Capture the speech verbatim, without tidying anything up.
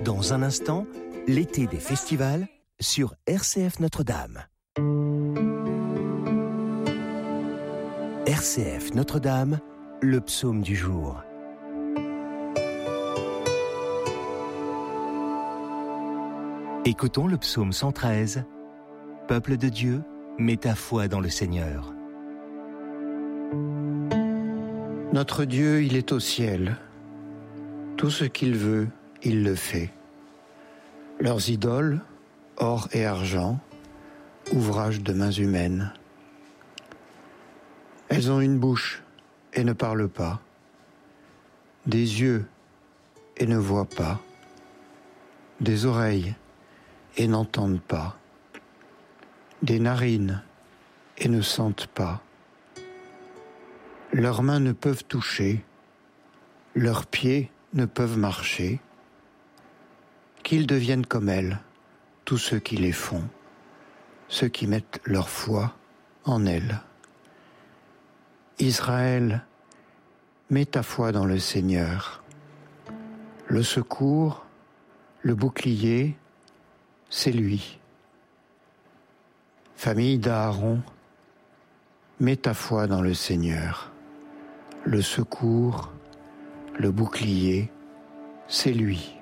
Dans un instant, l'été des festivals sur R C F Notre-Dame. R C F Notre-Dame, le psaume du jour. Écoutons le psaume cent treize. Peuple de Dieu, mets ta foi dans le Seigneur. Notre Dieu, il est au ciel. Tout ce qu'il veut, il le fait. Leurs idoles, or et argent, ouvrage de mains humaines. Elles ont une bouche et ne parlent pas, des yeux et ne voient pas, des oreilles et n'entendent pas, des narines et ne sentent pas. Leurs mains ne peuvent toucher, leurs pieds ne peuvent marcher. Qu'ils deviennent comme elles, tous ceux qui les font, ceux qui mettent leur foi en elles. Israël, mets ta foi dans le Seigneur. Le secours, le bouclier, c'est lui. Famille d'Aaron, mets ta foi dans le Seigneur. Le secours, le bouclier, c'est lui.